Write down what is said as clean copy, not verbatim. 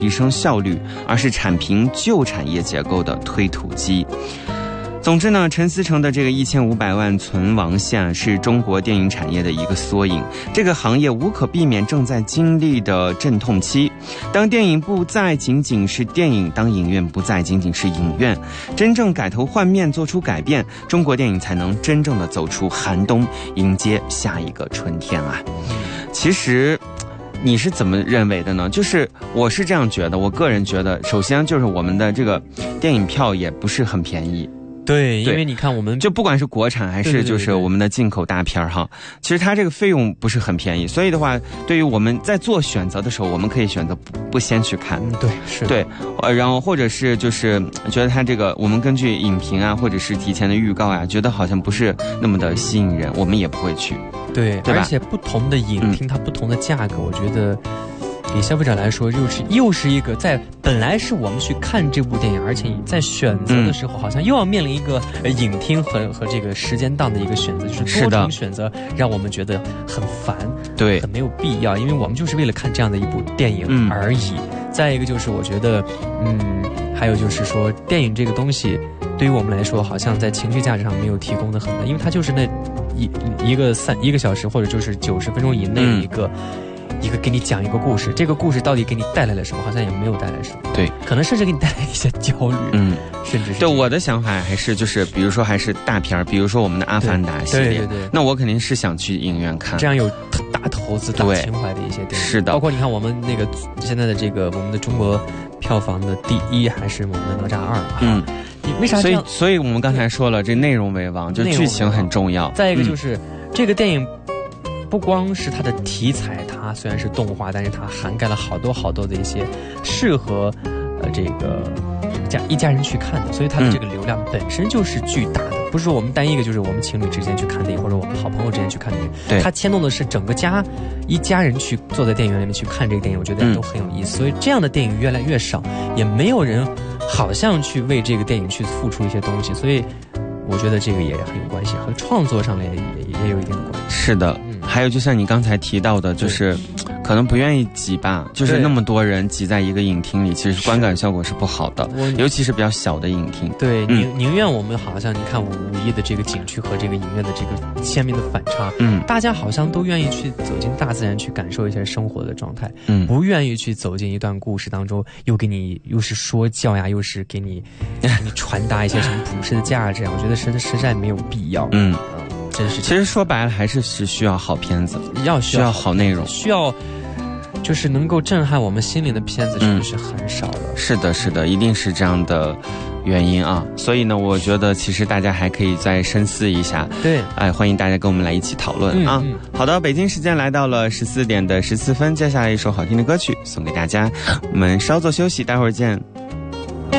提升效率，而是铲平旧产业结构的推土机。总之呢，陈思诚的这个1500万存亡线是中国电影产业的一个缩影。这个行业无可避免正在经历的阵痛期。当电影不再仅仅是电影，当影院不再仅仅是影院，真正改头换面做出改变，中国电影才能真正的走出寒冬，迎接下一个春天啊。其实你是怎么认为的呢？就是我是这样觉得，我个人觉得，首先就是我们的这个电影票也不是很便宜。 对，因为你看我们就不管是国产还是就是我们的进口大片哈，其实它这个费用不是很便宜，所以的话，对于我们在做选择的时候，我们可以选择不先去看。 对，是对，然后或者是就是觉得它这个我们根据影评啊，或者是提前的预告啊，觉得好像不是那么的吸引人，我们也不会去。 对， 对吧？ 而且不同的影厅它不同的价格，我觉得给消费者来说又是一个在本来是我们去看这部电影，而且你在选择的时候，好像又要面临一个影厅和这个时间档的一个选择，就是多重选择，让我们觉得很烦， 对， 很没有必要，因为我们就是为了看这样的一部电影而已。再一个就是我觉得，还有就是说电影这个东西，对于我们来说，好像在情绪价值上没有提供的很大，因为它就是那一个小时或者就是90分钟以内的一个给你讲一个故事，这个故事到底给你带来了什么？好像也没有带来什么。 对， 可能甚至给你带来一些焦虑。甚至是对我的想法还是就是，比如说还是大片，比如说我们的《阿凡达》系列， 对， 那我肯定是想去影院看。 这样有大投资、大情怀的一些电影， 是的。 包括你看我们那个现在的这个我们的中国票房的第1还是我们的《哪吒2》。你为啥这样？ 所以我们刚才说了，这内容为王，就剧情很重要。 再一个就是这个电影。不光是它的题材，它虽然是动画，但是它涵盖了好多的一些适合这个一家人去看的，所以它的这个流量本身就是巨大的。不是说我们单一个就是我们情侣之间去看电影，或者我们好朋友之间去看电影， 对， 它牵动的是整个一家人去坐在电影院里面去看这个电影，我觉得都很有意思。所以这样的电影越来越少，也没有人好像去为这个电影去付出一些东西，所以我觉得这个也很有关系，和创作上也有一定的关系。 是的。还有就像你刚才提到的，就是可能不愿意挤吧，就是那么多人挤在一个影厅里，其实观感效果是不好的，尤其是比较小的影厅。 对，宁愿我们好像你看五一的这个景区和这个影院的这个鲜明的反差，大家好像都愿意去走进大自然去感受一下生活的状态，不愿意去走进一段故事当中，又是说教呀，又是给你传达一些什么普世的价值，我觉得实在没有必要。 其实说白了还是需要好片子，需要好内容， 需要就是能够震撼我们心灵的片子，是不是很少了？ 是的，一定是这样的原因啊。所以呢，我觉得其实大家还可以再深思一下。 对， 欢迎大家跟我们来一起讨论啊。好的，北京时间来到了14点14分，接下来一首好听的歌曲送给大家，我们稍作休息，待会儿见。